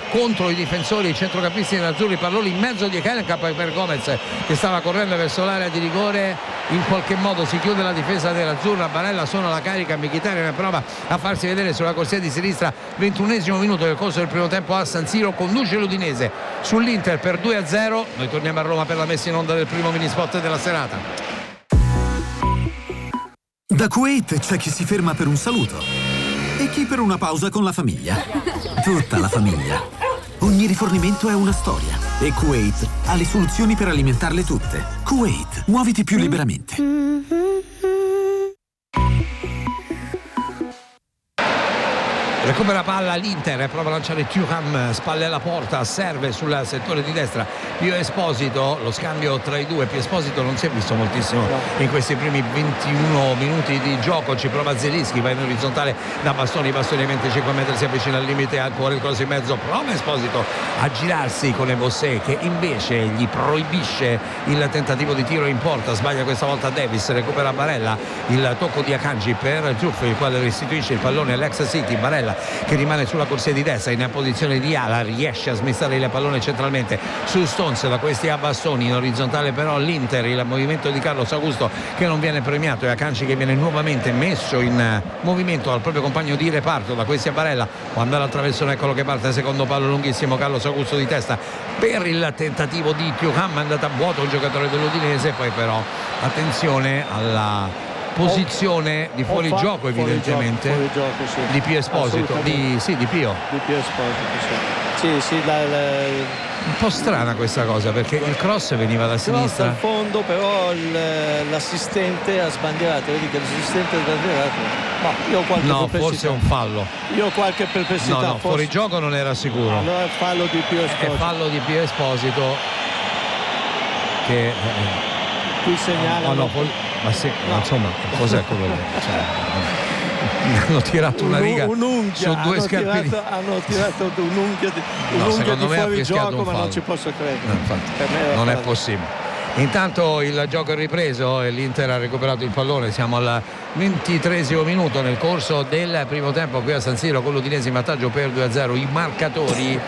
contro i difensori, i centrocampisti nerazzurri, pallone in mezzo di Kelenkamp per Gomez che stava correndo verso l'area di rigore, in qualche modo si chiude la difesa nerazzurra. Barella suona la carica, Mkhitaryan prova a farsi vedere sulla corsia di sinistra. 21esimo minuto del corso del primo tempo a San Siro, conduce l'Udinese sull'Inter per 2-0. Noi torniamo a Roma per la messa in onda del primo mini spot della serata. Da Kuwait c'è chi si ferma per un saluto e chi per una pausa con la famiglia. Tutta la famiglia. Ogni rifornimento è una storia e Kuwait ha le soluzioni per alimentarle tutte. Kuwait, muoviti più liberamente. Recupera palla l'Inter, prova a lanciare Thuram, spalle alla porta, serve sul settore di destra Pio Esposito, lo scambio tra i due. Pio Esposito non si è visto moltissimo in questi primi 21 minuti di gioco, ci prova Zelinski, va in orizzontale da Bastoni a 25 metri, si avvicina al limite, ancora il cross in mezzo, prova Esposito a girarsi con Ebossé che invece gli proibisce il tentativo di tiro in porta, sbaglia questa volta Davis, recupera Barella, il tocco di Akanji per Diouf, il quale restituisce il pallone all'ex City. Barella che rimane sulla corsia di destra in posizione di ala, riesce a smistare il pallone centralmente su Stones, da questi a Bastoni, in orizzontale però l'Inter, il movimento di Carlos Augusto che non viene premiato e Akanji che viene nuovamente messo in movimento dal proprio compagno di reparto, da questi a Barella, può andare attraverso, eccolo che parte, secondo palo lunghissimo, Carlos Augusto di testa per il tentativo di Thuram, è andata a vuoto un giocatore dell'Udinese, poi però attenzione alla posizione di fuorigioco evidentemente fuori gioco, sì. Di Pio Esposito, di Pio Esposito, sì, un po' strana questa cosa perché il cross veniva da sinistra dal fondo, però l'assistente ha sbandierato, vedi che l'assistente ha sbandierato. Io ho qualche perplessità. Forse è un fallo. Io ho qualche perplessità. No, fuorigioco non era sicuro. Allora è fallo di Pio Esposito. È fallo di Pio Esposito che qui segnalano. Ma sì, insomma, cos'è quello lì? Hanno tirato una riga su due scarpini. Hanno tirato un'unghia di fuorigioco, ma non ci posso credere. Infatti, non è possibile. Intanto il gioco è ripreso e l'Inter ha recuperato il pallone, siamo al 23esimo minuto nel corso del primo tempo qui a San Siro con l'Udinese in vantaggio per 2-0. I marcatori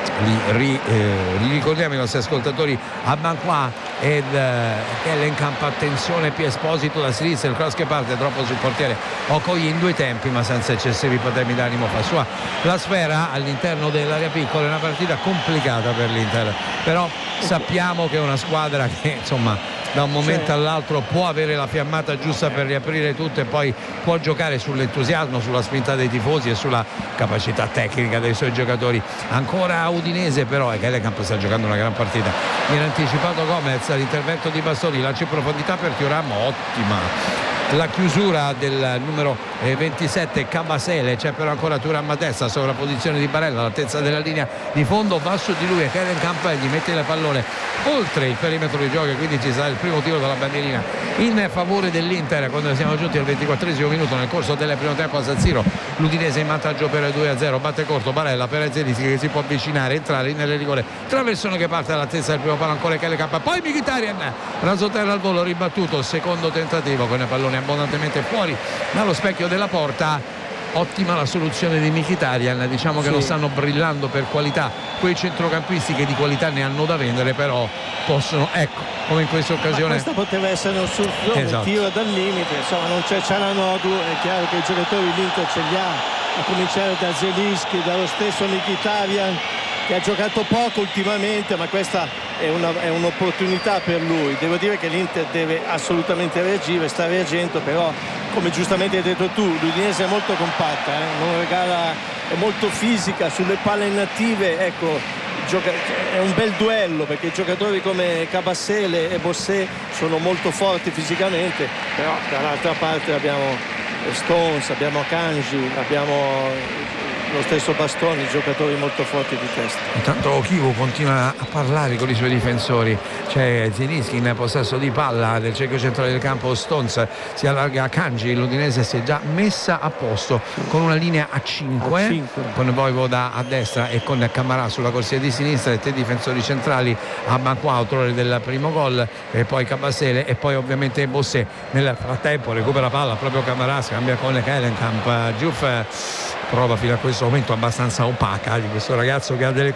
li ricordiamo i nostri ascoltatori: Abanqua ed Kelenkamp. Attenzione, Pio Esposito da sinistra, il cross che parte troppo sul portiere Okoye in due tempi ma senza eccessivi problemi d'animo, fa sua la sfera all'interno dell'area piccola. È una partita complicata per l'Inter, però sappiamo che è una squadra che insomma da un momento all'altro può avere la fiammata giusta per riaprire tutto e poi può giocare sull'entusiasmo, sulla spinta dei tifosi e sulla capacità tecnica dei suoi giocatori. Ancora Udinese però, e Kelenkamp sta giocando una gran partita. Viene anticipato Gomez, l'intervento di Bastoni, lancio in profondità per Thuram, ottima la chiusura del numero 27 Kabasele, c'è però ancora Thuram a destra, sovrapposizione di Barella all'altezza della linea di fondo, va su di lui e Kelenkamp e gli mette il pallone oltre il perimetro di gioco e quindi ci sarà il primo tiro dalla bandierina in favore dell'Inter quando siamo giunti al 24esimo minuto nel corso del primo tempo a San Siro. L'Udinese in vantaggio per 2-0, batte corto Barella per Zelinski che si può avvicinare, entrare nel rigore, traversone che parte all'altezza del primo palo, ancora Kelenkamp, poi Mkhitaryan rasoterra al volo, ribattuto, secondo tentativo con il pallone abbondantemente fuori dallo specchio della porta. Ottima la soluzione di Mkhitaryan, diciamo che non stanno brillando per qualità quei centrocampisti che di qualità ne hanno da vendere, però possono, ecco, come in questa occasione. Questa poteva essere un tiro dal limite, insomma non c'è Cialanoglu, è chiaro che i giocatori l'Inter ce li ha, a cominciare da Zelinski, dallo stesso Mkhitaryan che ha giocato poco ultimamente, ma questa è un'opportunità per lui. Devo dire che l'Inter deve assolutamente reagire, sta reagendo, però come giustamente hai detto tu l'Udinese è molto compatta, non regala, è molto fisica sulle palle inattive, ecco, è un bel duello perché giocatori come Kabasele e Bossé sono molto forti fisicamente, però dall'altra parte abbiamo Stones, abbiamo Akanji, abbiamo lo stesso Bastoni, giocatori molto forti di testa. Intanto Kivu continua a parlare con i suoi difensori, c'è Zelinski in possesso di palla del cerchio centrale del campo, Stones si allarga a Kanji, l'Udinese si è già messa a posto con una linea a 5 con Voivoda a destra e con Camarà sulla corsia di sinistra e tre difensori centrali, Abanqua, autore del primo gol, e poi Kabasele e poi ovviamente Bossé. Nel frattempo recupera palla proprio Camarà, scambia con Kelenkamp, Diouf, prova fino a questo momento abbastanza opaca di questo ragazzo che ha delle